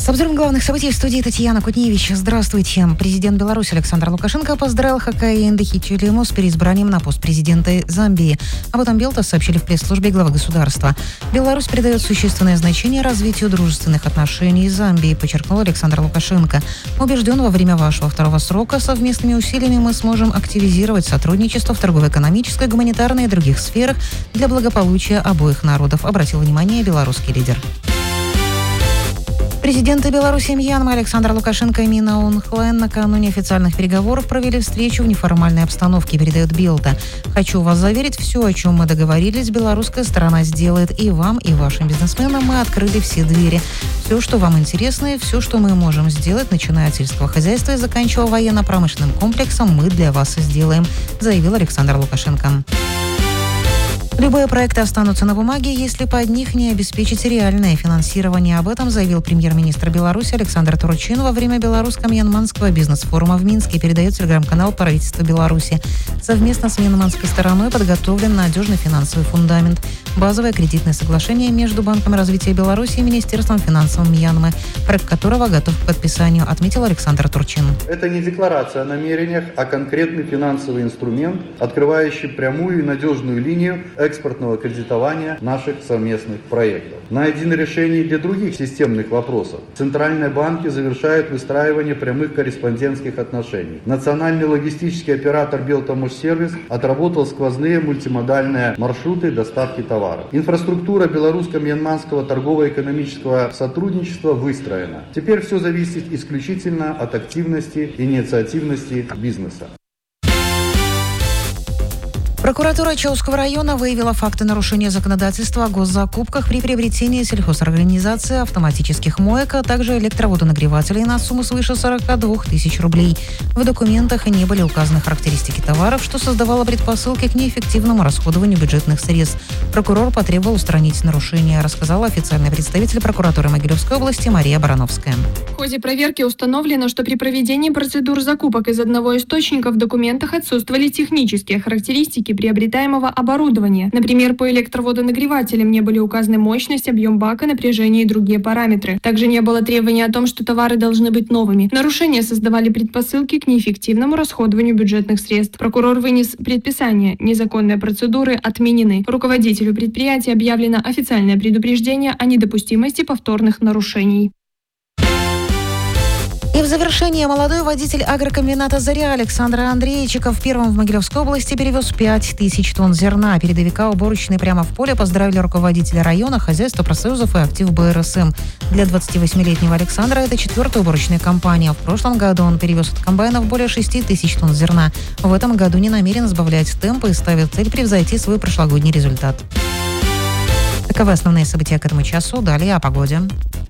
С обзором главных событий в студии Татьяна Кутневич. Здравствуйте. Президент Беларуси Александр Лукашенко поздравил Хакае Индихичилему с переизбранием на пост президента Замбии. Об этом Белта сообщили в пресс-службе главы государства. Беларусь придает существенное значение развитию дружественных отношений с Замбией, подчеркнул Александр Лукашенко. Убежден, во время вашего второго срока совместными усилиями мы сможем активизировать сотрудничество в торгово-экономической, гуманитарной и других сферах для благополучия обоих народов, обратил внимание белорусский лидер. Президенты Беларуси и Мьянмы Александр Лукашенко и Мин Аун Хлайн накануне официальных переговоров провели встречу в неформальной обстановке, передает Белта. «Хочу вас заверить, все, о чем мы договорились, белорусская сторона сделает. И вам, и вашим бизнесменам мы открыли все двери. Все, что вам интересно, и все, что мы можем сделать, начиная от сельского хозяйства и заканчивая военно-промышленным комплексом, мы для вас сделаем», заявил Александр Лукашенко. Любые проекты останутся на бумаге, если под них не обеспечить реальное финансирование. Об этом заявил премьер-министр Беларуси Александр Турчин во время белорусско-мьянманского бизнес-форума в Минске, передает телеграм-канал правительства Беларуси. Совместно с мьянманской стороной подготовлен надежный финансовый фундамент. Базовое кредитное соглашение между Банком развития Беларуси и Министерством финансов Мьянмы, проект которого готов к подписанию, отметил Александр Турчин. Это не декларация о намерениях, а конкретный финансовый инструмент, открывающий прямую и надежную линию экспортного кредитования наших совместных проектов. Найдено решение для других системных вопросов. Центральные банки завершают выстраивание прямых корреспондентских отношений. Национальный логистический оператор Белтамошсервис отработал сквозные мультимодальные маршруты доставки товаров. Инфраструктура белорусско-мьянманского торгово-экономического сотрудничества выстроена. Теперь все зависит исключительно от активности и инициативности бизнеса. Прокуратура Чауского района выявила факты нарушения законодательства о госзакупках при приобретении сельхозорганизации автоматических моек, а также электроводонагревателей на сумму свыше 42 тысяч рублей. В документах не были указаны характеристики товаров, что создавало предпосылки к неэффективному расходованию бюджетных средств. Прокурор потребовал устранить нарушения, рассказала официальный представитель прокуратуры Могилевской области Мария Барановская. В ходе проверки установлено, что при проведении процедур закупок из одного источника в документах отсутствовали технические характеристики приобретаемого оборудования. Например, по электроводонагревателям не были указаны мощность, объем бака, напряжение и другие параметры. Также не было требования о том, что товары должны быть новыми. Нарушения создавали предпосылки к неэффективному расходованию бюджетных средств. Прокурор вынес предписание. Незаконные процедуры отменены. Руководителю предприятия объявлено официальное предупреждение о недопустимости повторных нарушений. И в завершение молодой водитель агрокомбината «Заря» Александр Андрейчиков первым в Могилевской области перевез 5000 тонн зерна. Передовика уборочной прямо в поле поздравили руководителя района, хозяйства, профсоюзов и актив БРСМ. Для 28-летнего Александра это 4-я уборочная кампания. В прошлом году он перевез от комбайнов более 6000 тонн зерна. В этом году не намерен сбавлять темпы и ставит цель превзойти свой прошлогодний результат. Таковы основные события к этому часу. Далее о погоде.